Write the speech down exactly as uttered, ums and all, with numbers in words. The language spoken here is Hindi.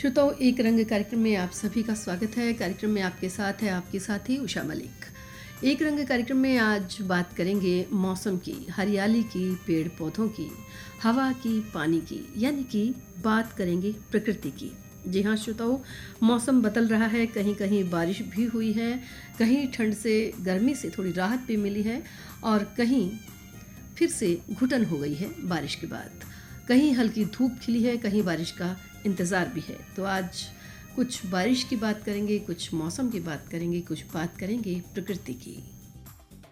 श्रोताओं, एक रंग कार्यक्रम में आप सभी का स्वागत है। कार्यक्रम में आपके साथ है आपके साथी उषा मलिक। एक रंग कार्यक्रम में आज बात करेंगे मौसम की, हरियाली की, पेड़ पौधों की, हवा की, पानी की, यानी कि बात करेंगे प्रकृति की। जी हाँ श्रोताओं, मौसम बदल रहा है, कहीं कहीं बारिश भी हुई है, कहीं ठंड से गर्मी से थोड़ी राहत भी मिली है और कहीं फिर से घुटन हो गई है बारिश के बाद। कहीं हल्की धूप खिली है, कहीं बारिश का इंतज़ार भी है। तो आज कुछ बारिश की बात करेंगे, कुछ मौसम की बात करेंगे, कुछ बात करेंगे प्रकृति की।